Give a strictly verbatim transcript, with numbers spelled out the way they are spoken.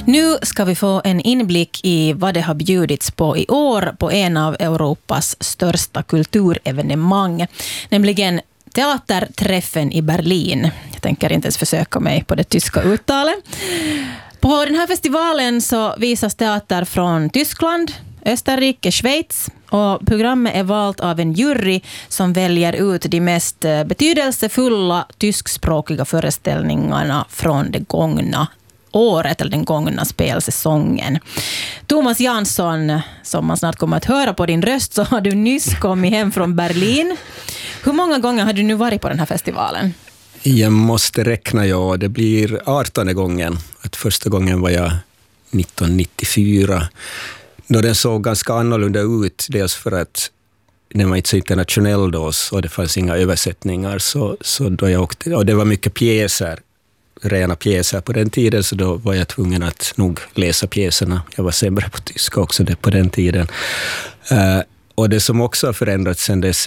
Nu ska vi få en inblick i vad det har bjudits på i år på en av Europas största kulturevenemang, nämligen teaterträffen i Berlin. Jag tänker inte ens försöka mig på det tyska uttalet. På den här festivalen så visas teater från Tyskland, Österrike, Schweiz, och programmet är valt av en jury som väljer ut de mest betydelsefulla tyskspråkiga föreställningarna från det gångna året eller den gångna spelsäsongen. Thomas Jansson, som man snart kommer att höra på din röst, så har du nyss kommit hem från Berlin. Hur många gånger har du nu varit på den här festivalen? Jag måste räkna, ja. Det blir artonde gången. Att första gången var jag nittonhundranittiofyra. Då den såg ganska annorlunda ut, dels för att den var inte så internationell då och det fanns inga översättningar. Så, så då jag åkte, och det var mycket pjäser, rena pjäser på den tiden, så då var jag tvungen att nog läsa pjäserna. Jag var sämre på tyska också det, på den tiden. Uh, och det som också har förändrats sedan dess